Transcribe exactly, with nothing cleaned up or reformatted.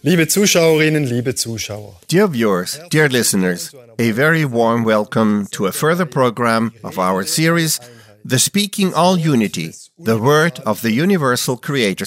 Liebe Zuschauerinnen, liebe Zuschauer. Dear viewers, dear listeners, a very warm welcome to a further program of our series, The Speaking All Unity, the Word of the Universal Creator